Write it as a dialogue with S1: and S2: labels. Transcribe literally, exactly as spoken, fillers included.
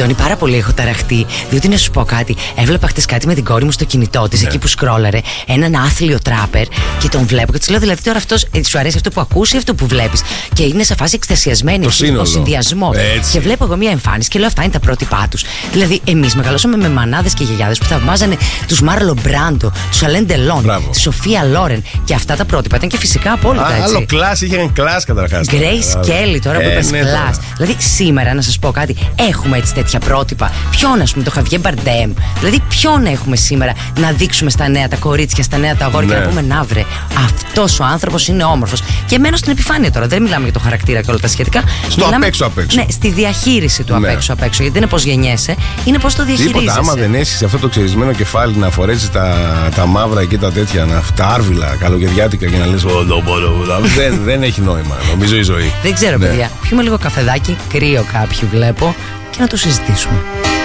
S1: Αντώνη, πάρα πολύ έχω ταραχτεί. Διότι να σου πω κάτι, έβλεπα χτες κάτι με την κόρη μου στο κινητό της, ναι. εκεί που σκρόλαρε, έναν άθλιο τράπερ και τον βλέπω και της λέω, δηλαδή τώρα αυτός, ε, σου αρέσει αυτό που ακούς ή αυτό που βλέπεις? Και είναι σε φάση εκστασιασμένη, ο συνδυασμός. Και βλέπω εγώ μια εμφάνιση και λέω, αυτά είναι τα πρότυπά τους. Δηλαδή, εμείς μεγαλώσαμε με μανάδες και γιαγιάδες που θαυμάζανε τους Μάρλο Μπράντο, τους Αλέν Ντελόν, τη Σοφία Λόρεν. Και αυτά τα πρότυπα ήταν και φυσικά απόλυτα έτσι.
S2: Άλλο κλάσ, είχαν κλάσ καταρχάς.
S1: Grace Kelly, τώρα που είπες κλάσ. Δηλαδή, σήμερα να σας πω κάτι, έχουμε έτσι τέτοια πρότυπα. Ποιον, ας πούμε, το Χαβιέ Μπαρντέμ. Δηλαδή, ποιον έχουμε σήμερα να δείξουμε στα νέα τα κορίτσια, στα νέα τα αγόρια, ναι. και να πούμε, να βρε, αυτός ο άνθρωπος είναι όμορφος. Και μένω στην επιφάνεια τώρα. Δεν μιλάμε για το χαρακτήρα και όλα τα σχετικά.
S2: Στο
S1: μιλάμε,
S2: απ' έξω απ' έξω.
S1: Ναι, στη διαχείριση του ναι. απ' έξω απ' έξω. Γιατί δεν είναι πώς γεννιέσαι, είναι πώς το διαχειρίζεσαι.
S2: Τίποτα, άμα δεν έχεις αυτό το ξερισμένο κεφάλι να φορέσεις τα, τα μαύρα και τα τέτοια, να, τα άρβιλα καλοκαιριάτικα και να λες, δεν, δεν έχει νόημα, νομίζω, η ζωή.
S1: Δεν ξέρω, ναι. παιδιά. Πιούμε λίγο καφεδάκι, κρύο κάποιοι βλέπω και να το συζητήσουμε.